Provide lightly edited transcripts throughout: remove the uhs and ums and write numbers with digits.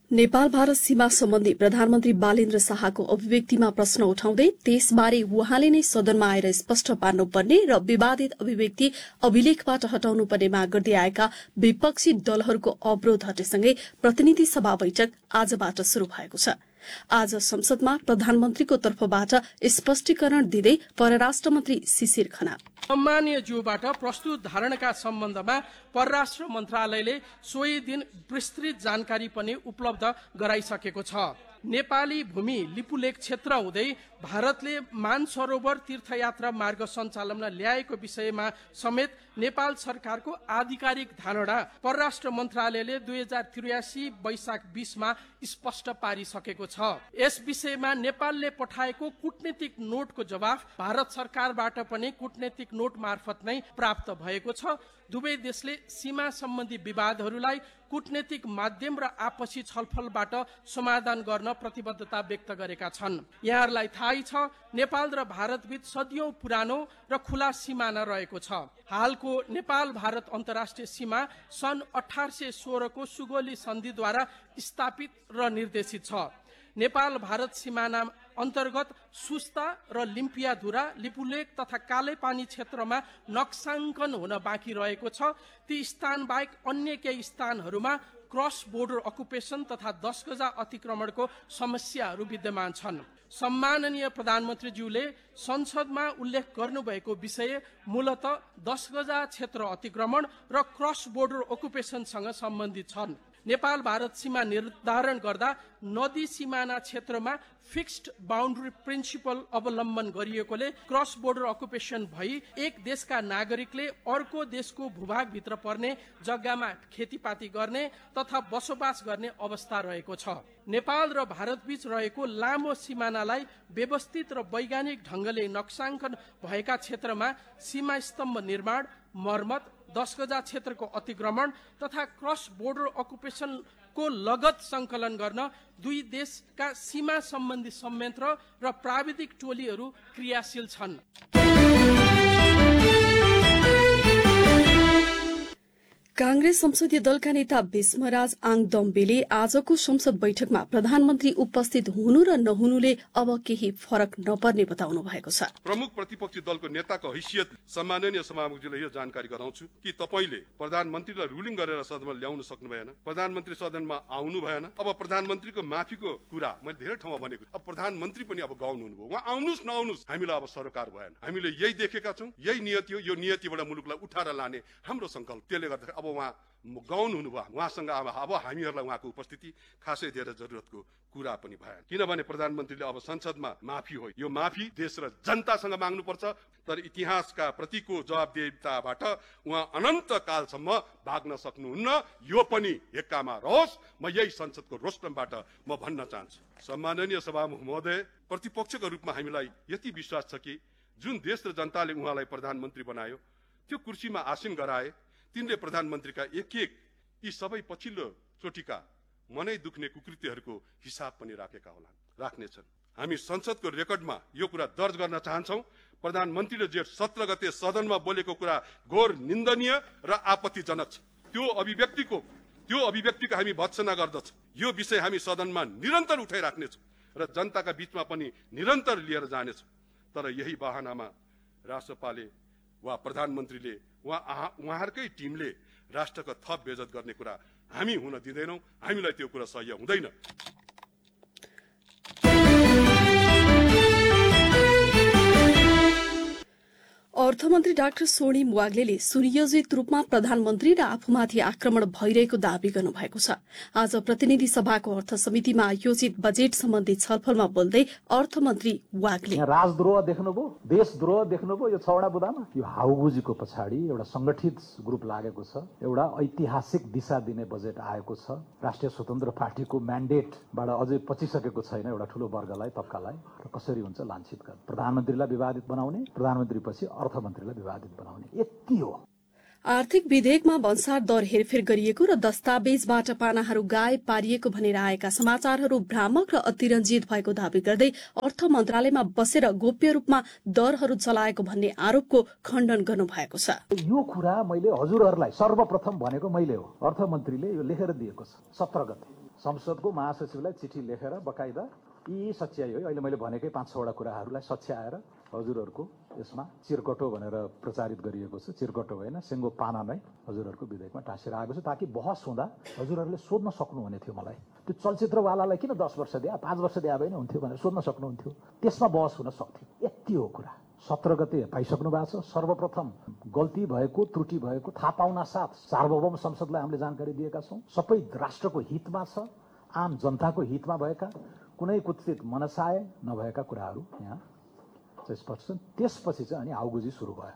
नेपाल भारत सीमा सम्बन्धी प्रधानमन्त्री बालेन्द्र शाहको अभिव्यक्तिमा प्रश्न उठाउँदै त्यसबारे उहाँले नै सदनमा आएर स्पष्ट पार्नुपर्ने र विवादित अभिव्यक्ति अभिलेखबाट हटाउनुपर्ने माग गर्दै आएका विपक्षी दलहरूको अवरोध हटेसँगै प्रतिनिधि सभा बैठक आजबाट शुरू भएको छ। आज संसदमा प्रधानमन्त्रीको तर्फबाट स्पष्टीकरण दिँदै परराष्ट्र मन्त्री शिशिर खनाल, सम्मानीय ज्यूबाट प्रस्तुत धारणाका सम्बन्धमा परराष्ट्र मन्त्रालयले सोही दिन विस्तृत जानकारी पनि उपलब्ध गराइसकेको छ। नेपाली भूमि लिपुलेख क्षेत्र हुँदै भारतले मानसरोवर तीर्थयात्रा मार्ग सञ्चालनमा ल्याएको विषयमा समेत नेपाल सरकारको आधिकारिक धारणा परराष्ट्र मन्त्रालयले 2083 वैशाख 20 मा स्पष्ट पारिसकेको छ। यस विषयमा नेपालले पठाएको कूटनीतिक नोटको जवाफ भारत सरकारबाट पनि कूटनीतिक नोट मार्फत नै प्राप्त भएको छ। दुवै देशले सीमा सम्बन्धी विवादहरूलाई कूटनीतिक माध्यम र आपसी छलफलबाट समाधान गर्न प्रतिबद्धता व्यक्त गरेका छन्। यहाँहरूलाई थाहै छ, नेपाल र भारतबीच सदियौं पुरानो र खुला सिमाना रहेको छ। हालको नेपाल भारत अन्तर्राष्ट्रिय सीमा सन् 1816 को सुगोली सन्धिद्वारा स्थापित र निर्देशित छ। नेपाल भारत सिमाना अन्तर्गत सुस्ता र लिम्पियाधुरा, लिपुलेख तथा कालेपानी क्षेत्रमा नक्साङ्कन हुन बाँकी रहेको छ। ती स्थान बाहेक अन्य केही स्थानहरूमा क्रस बोर्डर अकुपेसन तथा 10 गजा अतिक्रमणको समस्याहरू विद्यमान छन्। सम्माननीय प्रधानमन्त्रीज्यूले संसदमा उल्लेख गर्नुभएको विषय मूलतः 10 गजा क्षेत्र अतिक्रमण र क्रस बोर्डर अकुपेसनसँग सम्बन्धित छन्। नेपाल भारत सीमा निर्धारण गर्दा नदी सिमाना क्षेत्रमा फिक्स्ड बाउन्ड्री प्रिन्सिपल अवलम्बन गरिएकोले क्रस बोर्डर अकुपेसन भई एक देशका नागरिकले अर्को देशको भूभागभित्र पर्ने जग्गामा खेतीपाती गर्ने तथा बसोबास गर्ने अवस्था रहेको छ। नेपाल र भारतबीच रहेको लामो सिमानालाई व्यवस्थित र वैज्ञानिक ढंगले नक्साङ्कन भएका क्षेत्रमा सीमा स्तम्भ निर्माण, मर्मत, 10 गजा क्षेत्रको अतिक्रमण तथा क्रस बोर्डर अकुपेसनको लगत संकलन गर्न दुई देशका सीमा सम्बन्धी संयन्त्र र प्राविधिक टोलीहरू क्रियाशील छन्। कांग्रेस संसदीय दलका नेता भीष्मराज आङदम्बेले आजको संसद बैठकमा प्रधानमन्त्री उपस्थित हुनु र नहुनुले अब केही फरक नपर्ने बताउनु भएको छ। प्रमुख प्रतिपक्षी दलको नेताको हैसियत सम्माननीय सभामुखज्यूले यो जानकारी गराउँछु कि तपाईले प्रधानमन्त्रीलाई रुलिङ गरेर सदनमा ल्याउन सक्नु भएन, प्रधानमन्त्री सदनमा आउनु भएन। अब प्रधानमन्त्रीको माफीको कुरा मैले धेरै ठाउँमा भनेको, अब प्रधानमन्त्री पनि अब गाउनु हुनुभयो। उहाँ आउनुस् नआउनुस् हामीलाई अब सरकार भएन। हामीले यही देखेका छौं, यही नियति हो। यो नियतिबाट मुलुकलाई उठाएर लाने हाम्रो संकल्प। त्यसले गर्दा अब उहाँ गाउनु हुनुभयो। उहाँसँग अब हामीहरूलाई उहाँको उपस्थिति खासै धेरै जरुरतको कुरा पनि भएन, किनभने प्रधानमन्त्रीले अब संसदमा माफी हो, यो माफी देश र जनतासँग माग्नुपर्छ। तर इतिहासका प्रतिको जवाबदेहिताबाट उहाँ अनन्त कालसम्म भाग्न सक्नुहुन्न। यो पनि हेक्कामा रहोस्। म यही संसदको रोस्टमबाट म भन्न चाहन्छु। सम्माननीय सभामुख महोदय, प्रतिपक्षको रूपमा हामीलाई यति विश्वास छ कि जुन देश र जनताले उहाँलाई प्रधानमन्त्री बनायो, त्यो कुर्सीमा आसीन गराए, तिनले प्रधानमन्त्रीका एक यी सबै पछिल्लो चोटिका मनै दुख्ने कुकृत्यहरूको हिसाब पनि राख्नेछन्। हामी संसदको रेकर्डमा यो कुरा दर्ज गर्न चाहन्छौं। प्रधानमन्त्रीले जेठ 17 गते सदनमा बोलेको कुरा घोर निन्दनीय र आपत्तिजनक छ। त्यो अभिव्यक्तिको हामी भत्सना गर्दछौं। यो विषय हामी सदनमा निरन्तर उठाइराख्नेछौं र जनताका बीचमा पनि निरन्तर लिएर जानेछौं। तर यही बहानामा राष्ट्रपाले वा प्रधानमन्त्रीले उहाँहरूकै टिमले राष्ट्रको थप बेइज्जत गर्ने कुरा हामी हुन दिँदैनौं। हामीलाई त्यो कुरा सह्य हुँदैन। अर्थमन्त्री डाक्टर स्वर्णिम वाग्लेले सुनियोजित रूपमा प्रधानमन्त्री र आफूमाथि आक्रमण भइरहेको दावी गर्नुभएको छ। आज प्रतिनिधि सभाको अर्थ समितिमा आयोजित बजेट सम्बन्धी छलफलमा बोल्दै अर्थमन्त्री वाग्ले राजद्रोह देख्नुभयो, देशद्रोह देख्नुभयो। यो छवटा बुदामा यो हाउगुजीको पछाडि एउटा संगठित ग्रुप लागेको छ। एउटा ऐतिहासिक दिशा दिने बजेट आएको छ। राष्ट्रिय स्वतन्त्र पार्टीको म्यान्डेटबाट अझै पचिसकेको छैन एउटा ठूलो वर्गलाई, तबकालाई। र कसरी हुन्छ लान्छित गर्ने, प्रधानमन्त्रीलाई विवादित बनाउने, प्रधानमन्त्रीपछि अर्थमन्त्रीलाई विवादित बनाउने, यति हो। आर्थिक विधेयकमा भन्सार दर हेरफेर गरिएको र दस्तावेजबाट पानाहरू गायब पारिएको भनेर आएका समाचारहरू भ्रामक र अतिरञ्जित भएको दावी गर्दै अर्थ मन्त्रालयमा बसेर गोप्य रूपमा दरहरू चलाएको भन्ने आरोपको खण्डन गर्नुभएको छ। यो कुरा मैले हजुरहरूलाई सर्वप्रथम भनेको मैले हो। अर्थमन्त्रीले यो लेखेर दिएको छ 17 गते। संसदको महासचिवलाई चिठी लेखेर बकाइदा यी सच्याइ हो, अहिले मैले भनेकै 5-6 वटा कुराहरूलाई सच्याएर हजुरहरूको यसमा चिरकटो भनेर प्रचारित गरिएको छ। चिरकटो होइन, सिङ्गो पाना नै हजुरहरूको विधेयकमा टाँसेर आएको छ, ताकि बहस हुँदा हजुरहरूले सोध्न सक्नुहुने थियो मलाई। त्यो चलचित्रवालालाई किन 10 वर्ष दिए, 5 वर्ष दिए भएन हुन्थ्यो भनेर सोध्न सक्नुहुन्थ्यो, त्यसमा बहस हुन सक्थ्यो। यति हो कुरा। 17 गते पाइसक्नु भएको छ। सर्वप्रथम गल्ती भएको, त्रुटि भएको थाहा पाउन साथ सार्वभौम संसदलाई हामीले जानकारी दिएका छौँ। सबै राष्ट्रको हितमा छ, आम जनताको हितमा भएका कुनै कुत्सित मनसाय नभएका कुराहरू यहाँ स्पष्ट छन्। त्यसपछि चाहिँ अनि आउगुजी सुरु भयो।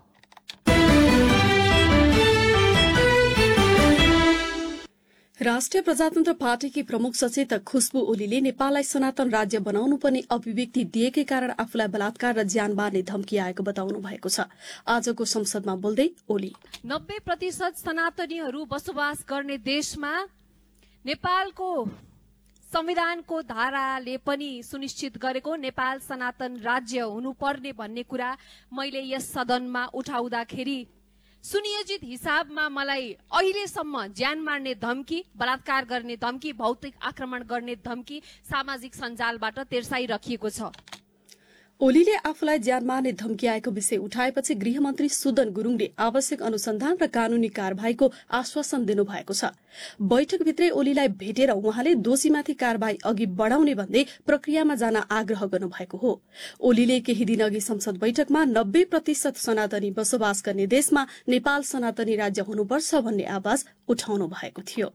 राष्ट्रिय प्रजातन्त्र पार्टीकी प्रमुख सचेतक खुशबु ओलीले नेपाललाई सनातन राज्य बनाउनुपर्ने अभिव्यक्ति दिएकै कारण आफूलाई बलात्कार र ज्यान मार्ने धम्की आएको बताउनु भएको छ। आजको संसदमा बोल्दै ओली 90% सनातनीहरू बसोबास गर्ने देशमा नेपालको संविधानको धाराले पनि सुनिश्चित गरेको नेपाल सनातन राज्य हुनुपर्ने भन्ने कुरा मैले यस सदनमा उठाउँदाखेरि सुनियोजित हिसाबमा मलाई अहिलेसम्म ज्यान मार्ने धम्की, बलात्कार गर्ने धम्की, भौतिक आक्रमण गर्ने धम्की सामाजिक सञ्जालबाट तेर्साइराखिएको छ। ओलीले आफूलाई ज्यान मार्ने धम्की आएको विषय उठाएपछि गृहमन्त्री सुदन गुरुङले आवश्यक अनुसन्धान र कानूनी कार्यवाहीको आश्वासन दिनुभएको छ। बैठकभित्रै ओलीलाई भेटेर उहाँले दोषीमाथि कार्यवाही अघि बढ़ाउने भन्दै प्रक्रियामा जान आग्रह गर्नुभएको हो। ओलीले केही दिन अघि संसद बैठकमा 90% सनातनी बसोबास गर्ने देशमा नेपाल सनातनी राज्य हुनुपर्छ भन्ने आवाज उठाउनु भएको थियो।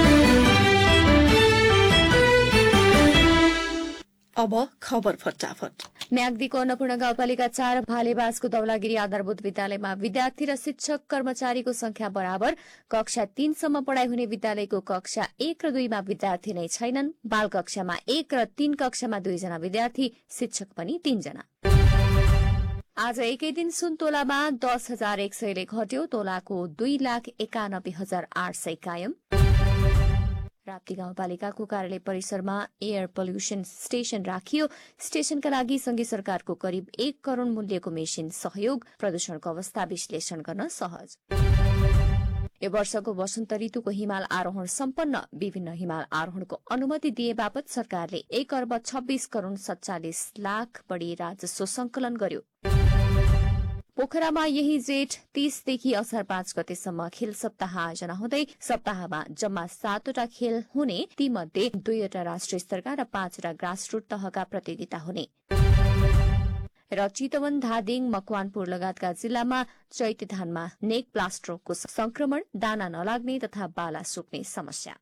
अब खबर फटाफट। म्याग्दीको अन्नपूर्ण गाउँपालिका 4 भालेबासको दौलागिरी आधारभूत विद्यालयमा विद्यार्थी र शिक्षक कर्मचारीको संख्या बराबर। कक्षा 3 सम्म पढ़ाई हुने विद्यालयको कक्षा 1 र 2 मा विद्यार्थी नै छैनन्। बाल कक्षामा 1 र 3 कक्षामा 2 जना विद्यार्थी, शिक्षक पनि 3 जना। आज एकै दिन सुन तोलामा 10,100 ले घट्यो। तोलाको 2,91,800 कायम। राप्ती गाउँपालिकाको कार्यालय परिसरमा एयर पोल्युसन स्टेशन राखियो। स्टेशनका लागि संघीय सरकारको करिब 1 करोड़ मूल्यको मेसिन सहयोग। प्रदूषणको अवस्था विश्लेषण गर्न सहज। यो वर्षको वसन्त ऋतुको हिमाल आरोहण सम्पन्न। विभिन्न हिमाल आरोहणको अनुमति दिए बापत सरकारले 1,26,47,00,000 बढी राजस्व संकलन गर्यो। पोखरामा यही जेठ 30 देखि असार 5 गतेसम्म खेल सप्ताह आयोजना हुँदै सप्ताहमा जम्मा 7 वटा खेल हुने। तीमध्ये 2 वटा राष्ट्रिय स्तरका र 5 वटा ग्रासरूट तहका प्रतियोगिता हुने। र चितवन, धादिङ, मकवानपुर लगायतका जिल्लामा चैते धानमा नेक प्लास्ट रोगको संक्रमण, दाना नलाग्ने तथा बाला सुक्ने समस्या।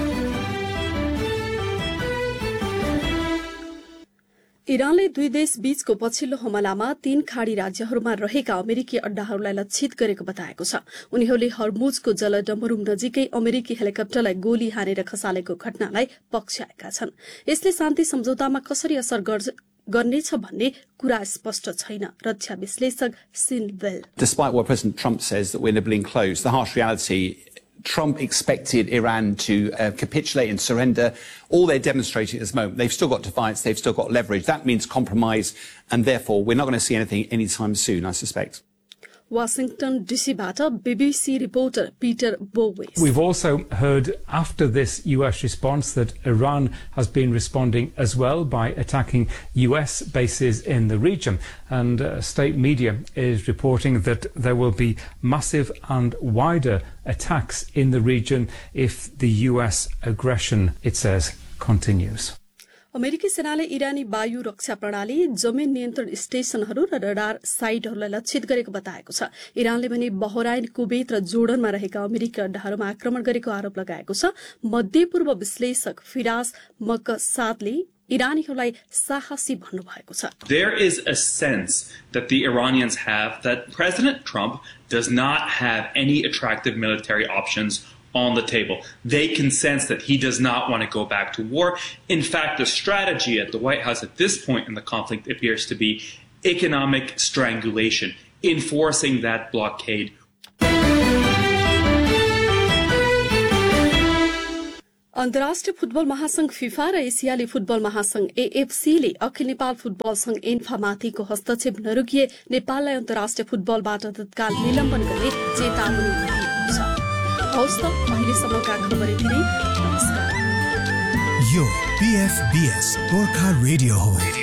इरानले 2 देश बीचको पछिल्लो हमलामा 3 खाड़ी राज्यहरूमा रहेका अमेरिकी अड्डाहरूलाई लक्षित गरेको बताएको छ। उनीहरूले हर्मुजको जलडम्बरुम नजिकै अमेरिकी हेलिकप्टरलाई गोली हानेर खसालेको घटनालाई पक्षाएका छन्। यसले शान्ति सम्झौतामा कसरी असर गर्नेछ भन्ने कुरा स्पष्ट छैन। रक्षा विश्लेषक scene well, Despite what President Trump says that we're nibbling close, the harsh reality, Trump expected Iran to capitulate and surrender. All they're demonstrating at this moment, they've still got defiance, they've still got leverage. That means compromise, and therefore we're not going to see anything anytime soon, I suspect. Washington DCबाट BBC reporter Peter Bowies. We've also heard after this US response that Iran has been responding as well by attacking US bases in the region, and state media is reporting that there will be massive and wider attacks in the region if the US aggression, it says, continues. अमेरिकी सेनाले इरानी वायु रक्षा प्रणाली, जमिन नियन्त्रण स्टेशनहरू र radar साइटहरूलाई लक्षित गरेको बताएको छ। इरानले भने बहराइन, कुवेत र जोर्डनमा रहेका अमेरिकी अड्डाहरूमा आक्रमण गरेको आरोप लगाएको छ। मध्यपूर्व विश्लेषक फिराज मकसादले इरानीहरूलाई साहसी भन्नुभएको छ। There is a sense that the Iranians have that President Trump does not have any attractive military options on the table. They can sense that he does not want to go back to war. In fact, the strategy at the White House at this point in the conflict appears to be economic strangulation, enforcing that blockade. अन्तर्राष्ट्रिय football महासंघ FIFA र एसियाली football महासंघ एएफसीले अखिल Nepal football संघ एन्फामाथिको हस्तक्षेप नरोकिए नेपाललाई अन्तर्राष्ट्रिय फुटबलबाट तत्काल निलम्बन गर्ने चेतावनी दिएको छ। हवस् त, अहिलेसम्मका खबर यति नै। नमस्कार। यो PFBS गोर्खा रेडियो हो।